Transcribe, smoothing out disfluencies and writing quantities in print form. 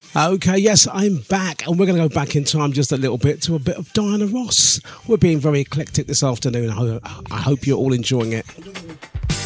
Okay, yes, I'm back, and we're going to go back in time just a little bit to a bit of Diana Ross. We're being very eclectic this afternoon. I hope you're all enjoying it.